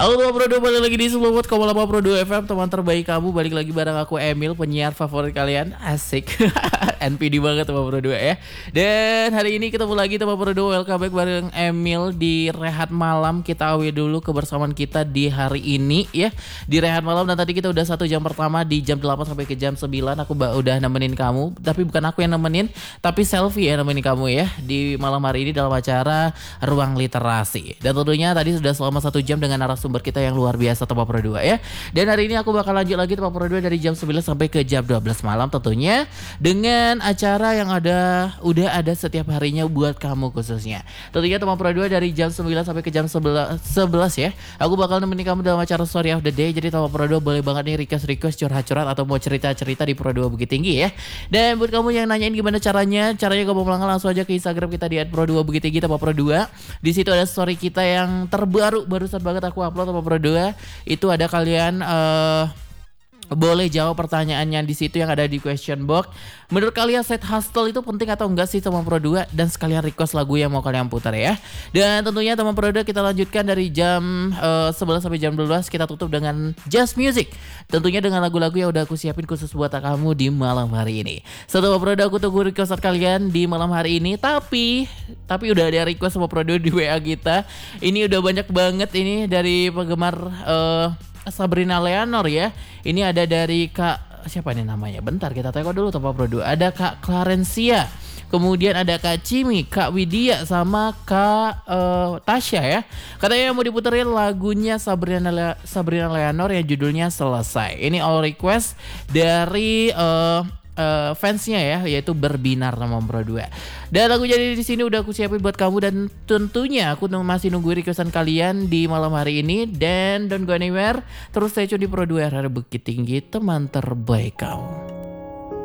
Halo teman Pro 2, balik lagi di 10,8 Pro 2 FM, teman terbaik kamu. Balik lagi bareng aku Emil, penyiar favorit kalian. Asik. NPD banget teman Pro 2 ya. Dan hari ini ketemu lagi teman Pro 2, welcome back bareng Emil di Rehat Malam. Kita awali dulu kebersamaan kita di hari ini ya. Di Rehat Malam, dan tadi kita udah 1 jam pertama di jam 8 sampai ke jam 9. Aku udah nemenin kamu, tapi bukan aku yang nemenin, tapi Selfie yang nemenin kamu ya. Di malam hari ini dalam acara Ruang Literasi. Dan tentunya tadi sudah selama 1 jam dengan narasumber kita yang luar biasa Teman Pro 2 ya. Dan hari ini aku bakal lanjut lagi Teman Pro 2 dari jam 9 sampai ke jam 12 malam tentunya, dengan acara yang udah ada setiap harinya buat kamu khususnya. Tentunya Teman Pro 2 dari jam 9 sampai ke jam 11 ya. Aku bakal nemenin kamu dalam acara Story of the Day. Jadi Teman Pro 2 boleh banget nih request curhat-curhat atau mau cerita-cerita di Pro 2 Bukit Tinggi ya. Dan buat kamu yang nanyain gimana caranya kamu langsung aja ke Instagram kita di @pro2 Bukit Tinggi Teman Pro 2. Di situ ada story kita yang terbaru, barusan banget aku upload Teman Pro 2. Itu ada kalian boleh jawab pertanyaannya di situ yang ada di question box. Menurut kalian side hustle itu penting atau enggak sih Teman Pro 2? Dan sekalian request lagu yang mau kalian putar ya. Dan tentunya Teman Pro 2 kita lanjutkan dari jam 11 sampai jam 12. Kita tutup dengan Just Music. Tentunya dengan lagu-lagu yang udah aku siapin khusus buat kamu di malam hari ini. So Teman Pro 2, aku tunggu request kalian di malam hari ini. Tapi udah ada request Teman Pro 2 di WA kita. Ini udah banyak banget ini dari penggemar Sabrina Leonor ya. Ini ada dari Kak, siapa nih namanya? Bentar kita tengok dulu Teman Pro 2. Ada Kak Clarencia, kemudian ada Kak Cimi, Kak Widya, sama Kak Tasya ya. Katanya mau diputerin lagunya Sabrina Leonor yang judulnya Selesai. Ini all request dari fansnya ya, yaitu Berbinar Teman Pro 2. Dan lagu jadi di sini udah aku siapin buat kamu, dan tentunya aku masih nunggu requestan kalian di malam hari ini. Dan don't go anywhere, terus stay tune di Pro 2 RR Bukit Tinggi, teman terbaik kamu.